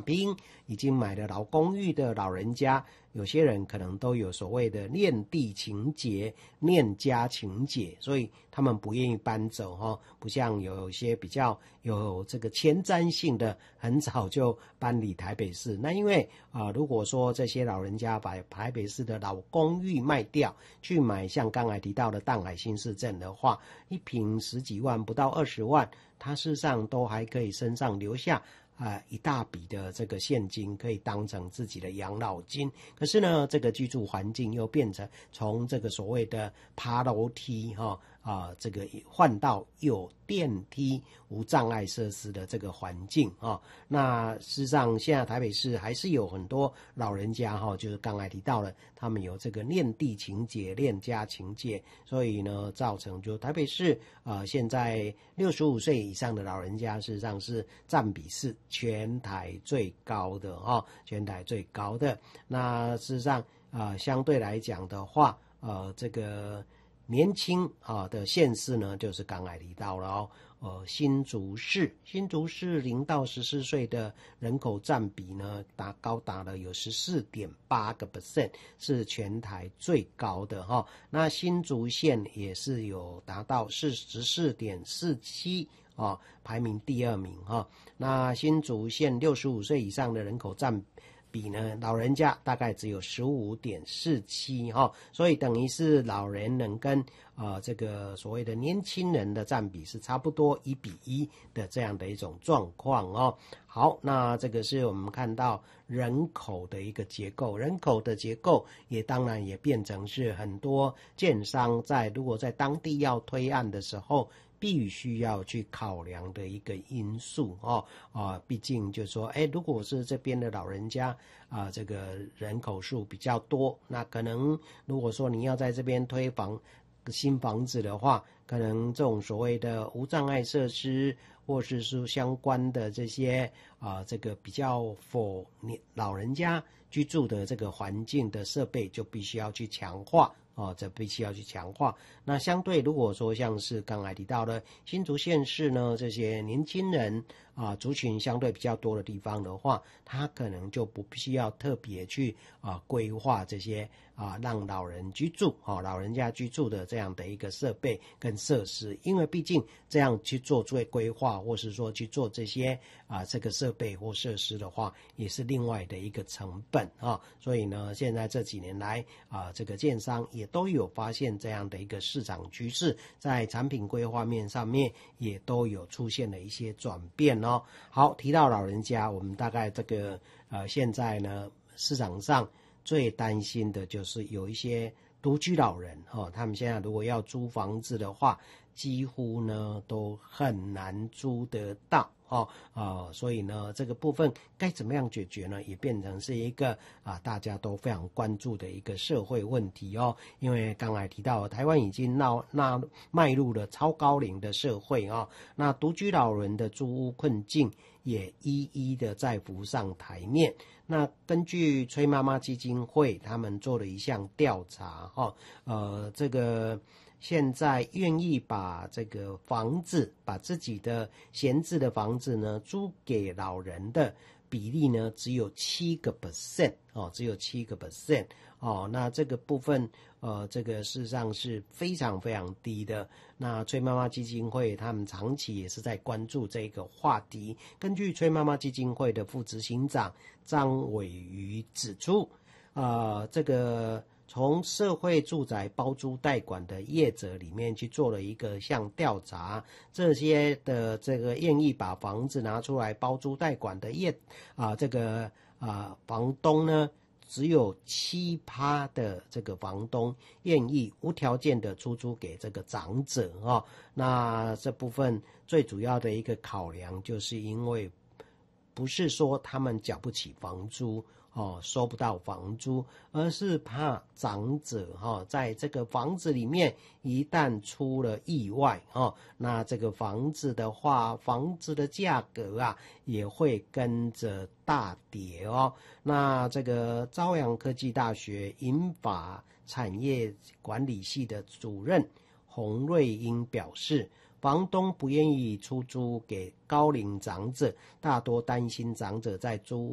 拼，已经买了老公寓的老人家，有些人可能都有所谓的恋地情结、恋家情结，所以他们不愿意搬走不像有些比较有这个前瞻性的，很早就搬离台北市。那因为如果说这些老人家把台北市的老公寓卖掉，去买像刚才提到的淡海新市镇的话，一坪10几万不到20万，他事实上都还可以身上留下一大笔的这个现金，可以当成自己的养老金。可是呢，这个居住环境又变成从这个所谓的爬楼梯这个换到有电梯、无障碍设施的这个环境那事实上，现在台北市还是有很多老人家就是刚才提到了，他们有这个恋地情结、恋家情结，所以呢，造成就台北市现在65岁以上的老人家，事实上是占比是全台最高的全台最高的。那事实上相对来讲的话，这个年轻的县市呢，就是刚才提到了新竹市0到14岁的人口占比呢，高达了有 14.8%， 是全台最高的那新竹县也是有达到 14.47%排名第2名那新竹县65岁以上的人口占比呢，老人家大概只有 15.47%所以等于是老人人跟这个所谓的年轻人的占比是差不多1:1的这样的一种状况好，那这个是我们看到人口的一个结构，人口的结构也当然也变成是很多建商如果在当地要推案的时候，必须要去考量的一个因素毕竟就是说如果是这边的老人家这个人口数比较多，那可能如果说你要在这边推新房子的话，可能这种所谓的无障碍设施或是说相关的这些这个比较老人家居住的这个环境的设备就必须要去强化这必须要去强化。那相对如果说像是刚才提到的新竹县市呢，这些年轻人族群相对比较多的地方的话，他可能就不必须要特别去规划这些让老人居住老人家居住的这样的一个设备跟设施，因为毕竟这样去做规划或是说去做这些这个设备或设施的话，也是另外的一个成本所以呢，现在这几年来这个建商也都有发现这样的一个市场趋势，在产品规划面上面也都有出现了一些转变好，提到老人家，我们大概这个现在呢市场上最担心的就是有一些独居老人他们现在如果要租房子的话，几乎呢都很难租得到所以呢这个部分该怎么样解决呢，也变成是一个大家都非常关注的一个社会问题因为刚才提到台湾已经迈入了超高龄的社会那独居老人的租屋困境也一一的在浮上台面。那根据崔妈妈基金会他们做了一项调查这个现在愿意把这个房子，把自己的闲置的房子呢租给老人的比例呢只有7%只有7%那这个部分这个事实上是非常非常低的。那崔妈妈基金会他们长期也是在关注这个话题。根据崔妈妈基金会的副执行长张伟瑜指出这个从社会住宅包租代管的业者里面去做了一个项调查，这些的这个愿意把房子拿出来包租代管的这个房东呢，只有7%的这个房东愿意无条件的出租给这个长者那这部分最主要的一个考量，就是因为不是说他们缴不起房租收不到房租，而是怕长者在这个房子里面一旦出了意外那这个房子的话，房子的价格也会跟着大跌那这个朝阳科技大学银发产业管理系的主任洪瑞英表示，房东不愿意出租给高龄长者，大多担心长者在租